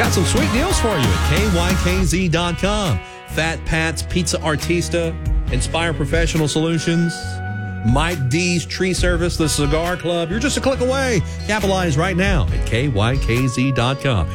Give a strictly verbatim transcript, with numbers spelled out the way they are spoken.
got some sweet deals for you at K Y K Z dot com. Fat Pat's Pizza Artista, Inspire Professional Solutions, Mike D's Tree Service, The Cigar Club. You're just a click away. Capitalize right now at K Y K Z dot com.